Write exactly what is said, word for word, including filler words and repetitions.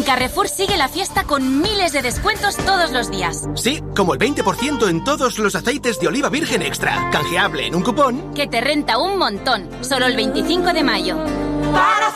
En Carrefour sigue la fiesta con miles de descuentos todos los días. Sí, como el veinte por ciento en todos los aceites de oliva virgen extra. Canjeable en un cupón que te renta un montón. Solo el veinticinco de mayo. Para